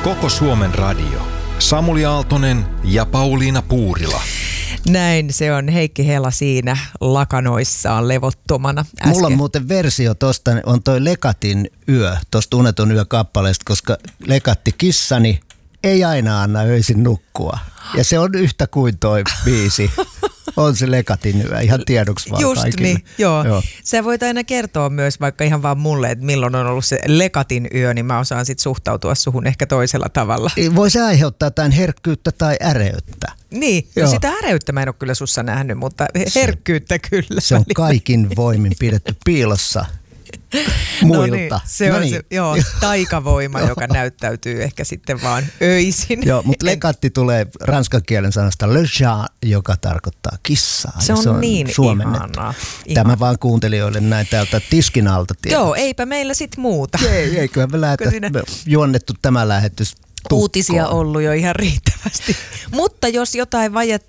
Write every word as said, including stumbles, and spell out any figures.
Koko Suomen radio. Samuli Aaltonen ja Pauliina Puurila. Näin se on. Heikki Hela siinä lakanoissaan levottomana äsken. Mulla on muuten versio tosta, on toi Lekatin yö, tosta Tunnetun yö kappaleesta, koska Lekatti kissani ei aina anna öisin nukkua. Ja se on yhtä kuin toi biisi. On se Lekatin yö, ihan tiedoksi vaan Just kaikille. niin, joo. joo. Sä voit aina kertoa myös vaikka ihan vaan mulle, että milloin on ollut se Lekatin yö, niin mä osaan sit suhtautua suhun ehkä toisella tavalla. Voi se aiheuttaa jotain herkkyyttä tai äreyttä. Niin, no sitä äreyttä mä en ole kyllä sussa nähnyt, mutta herkkyyttä kyllä. Se on kaikin voimin pidetty piilossa muilta. No niin, se on no niin. se, joo, taikavoima, joka näyttäytyy ehkä sitten vaan öisin. Joo, mutta Lekatti tulee ranskan kielen sanasta le chat, joka tarkoittaa kissaa. Se on, se on niin ihanaa. Tämä vaan kuuntelijoille näin täältä tiskin alta. Tiedät. Joo, eipä meillä sit muuta. Ei, eiköhän me lähetä Siinä juonnettu tämä lähetys tukkoon. Uutisia ollut jo ihan riittävästi. Mutta jos jotain vajetta